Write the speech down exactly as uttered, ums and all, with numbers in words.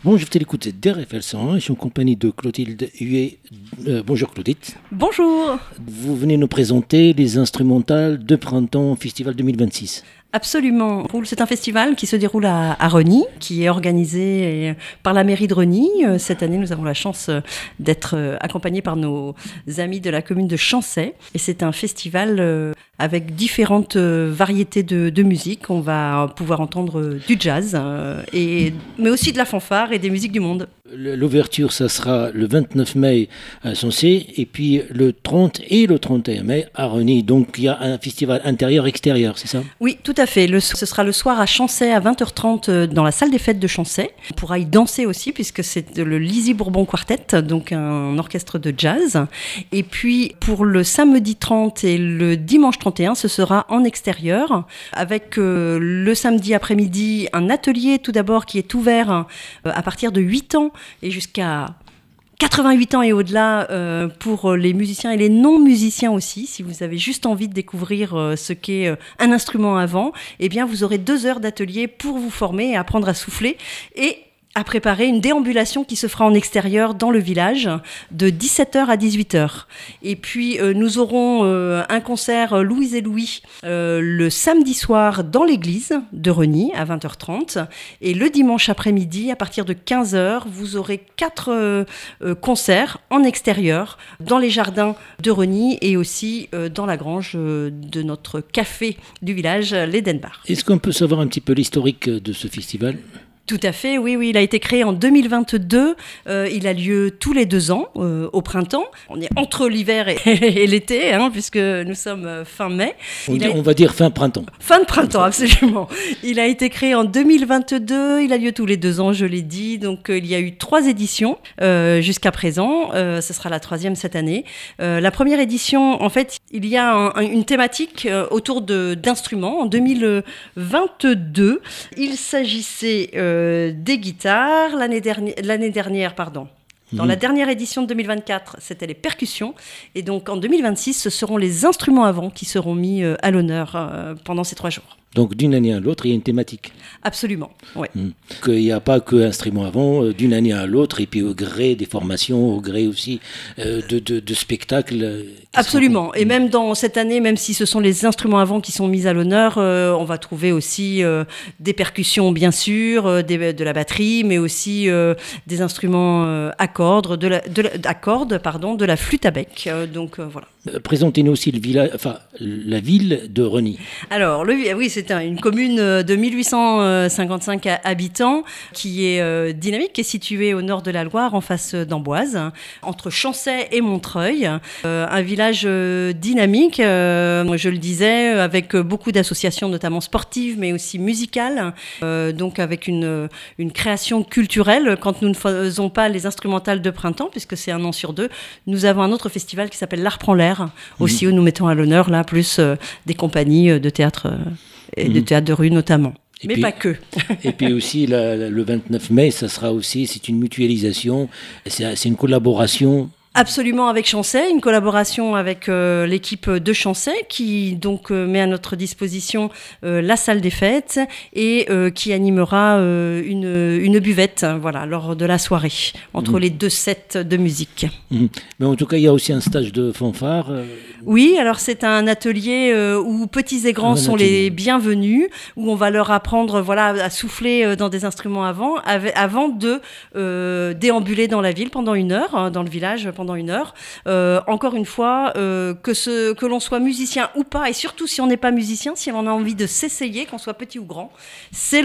Bon, je l'écoute d'R F L cent un, je suis en compagnie de Clotilde Huet. Euh, bonjour Clotilde. Bonjour. Vous venez nous présenter les instrumentales de printemps Festival deux mille vingt-six. Absolument. C'est un festival qui se déroule à, à Reny, qui est organisé par la mairie de Reny. Cette année, nous avons la chance d'être accompagnés par nos amis de la commune de Chancey. Et c'est un festival avec différentes variétés de, de musique. On va pouvoir entendre du jazz, et, mais aussi de la fanfare et des musiques du monde. L'ouverture, ça sera le vingt-neuf mai à Chancey, et puis le trente et le trente et un mai à Reny. Donc il y a un festival intérieur-extérieur, c'est ça ? Oui, tout à fait. Le, ce sera le soir à Chancey à vingt heures trente dans la salle des fêtes de Chancey. On pourra y danser aussi puisque c'est le Lizzy Bourbon Quartet, donc un orchestre de jazz. Et puis pour le samedi trente et le dimanche trente et un, ce sera en extérieur avec euh, le samedi après-midi un atelier tout d'abord qui est ouvert euh, à partir de huit ans et jusqu'à quatre-vingt-huit ans et au-delà euh, pour les musiciens et les non-musiciens aussi. Si vous avez juste envie de découvrir euh, ce qu'est euh, un instrument à vent, eh bien vous aurez deux heures d'atelier pour vous former et apprendre à souffler et à préparer une déambulation qui se fera en extérieur dans le village de dix-sept heures à dix-huit heures. Et puis euh, nous aurons euh, un concert Louise et Louis euh, le samedi soir dans l'église de Reny à vingt heures trente. Et le dimanche après-midi à partir de quinze heures, vous aurez quatre euh, euh, concerts en extérieur dans les jardins de Reny et aussi euh, dans la grange euh, de notre café du village, l'Edenbar. Est-ce qu'on peut savoir un petit peu l'historique de ce festival ? Tout à fait, oui, oui. Il a été créé en deux mille vingt-deux. Euh, il a lieu tous les deux ans, euh, au printemps. On est entre l'hiver et, et l'été, hein, puisque nous sommes fin mai. On, dit, a... on va dire fin printemps. Fin de printemps, absolument. Il a été créé en deux mille vingt-deux. Il a lieu tous les deux ans, je l'ai dit. Donc, euh, il y a eu trois éditions euh, jusqu'à présent. Euh, ce sera la troisième cette année. Euh, la première édition, en fait, il y a un, un, une thématique euh, autour de, d'instruments. En deux mille vingt-deux, il s'agissait... Euh, des guitares. L'année dernière, l'année dernière pardon. Dans mmh. la dernière édition de deux mille vingt-quatre, c'était les percussions. Et donc en deux mille vingt-six, ce seront les instruments à vent qui seront mis euh, à l'honneur euh, pendant ces trois jours. Donc d'une année à l'autre, il y a une thématique. Absolument, oui. Mmh. Qu'il n'y a pas que instruments à vent, euh, d'une année à l'autre, et puis au gré des formations, au gré aussi euh, de, de, de spectacles. Euh, Absolument. Et même dans cette année, même si ce sont les instruments à vent qui sont mis à l'honneur, euh, on va trouver aussi euh, des percussions, bien sûr, euh, des, de la batterie, mais aussi euh, des instruments euh, à cordes, de la, de la, à cordes, pardon, de la flûte à bec. Euh, donc euh, voilà. Euh, présentez-nous aussi le village, enfin la ville de Reny. Alors, le, oui, c'est un, une commune de mille huit cent cinquante-cinq habitants qui est euh, dynamique, qui est située au nord de la Loire, en face d'Amboise, entre Chancey et Montreuil. Euh, un village euh, dynamique, euh, je le disais, avec beaucoup d'associations, notamment sportives, mais aussi musicales. Euh, donc, avec une, une création culturelle. Quand nous ne faisons pas les instrumentales de printemps, puisque c'est un an sur deux, nous avons un autre festival qui s'appelle l'Art prend l'air, aussi, mmh. où nous mettons à l'honneur, là, plus euh, des compagnies de théâtre, euh, et mmh. de théâtre de rue notamment. Et mais puis, pas que. Et puis aussi, la, la, le vingt-neuf mai, ça sera aussi, c'est une mutualisation, c'est, c'est une collaboration. Absolument, avec Chancey, une collaboration avec euh, l'équipe de Chancey qui donc euh, met à notre disposition euh, la salle des fêtes et euh, qui animera euh, une, une buvette, voilà, lors de la soirée entre mmh. les deux sets de musique. Mmh. Mais en tout cas, il y a aussi un stage de fanfare. Euh... Oui, alors c'est un atelier euh, où petits et grands un sont atelier. les bienvenus, où on va leur apprendre, voilà, à souffler dans des instruments avant, av- avant de euh, déambuler dans la ville pendant une heure, hein, dans le village pendant pendant une heure. Euh, encore une fois, euh, que, ce, que l'on soit musicien ou pas, et surtout si on n'est pas musicien, si on a envie de s'essayer, qu'on soit petit ou grand, c'est